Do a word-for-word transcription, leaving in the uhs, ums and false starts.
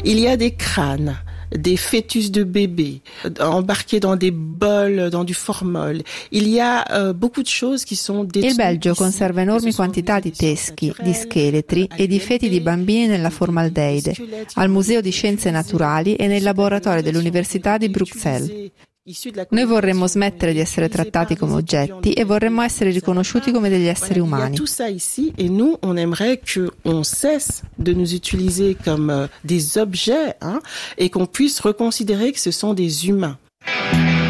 Il y a des crânes, des fœtus de bébés embarqués dans des bols, dans du formol. Il y a uh, beaucoup de choses qui sont détenues. Il Belgio conserva enormi quantità di teschi, di scheletri e di feti di bambini nella formaldeide, al Museo di Scienze Naturali e nei laboratori dell'Università di Bruxelles. Noi vorremmo smettere di essere trattati come oggetti e vorremmo essere riconosciuti come degli esseri umani. Il y a tout ça ici et nous on aimerait que on cesse de nous utiliser comme des objets hein, et qu'on puisse reconsidérer que ce sont des humains.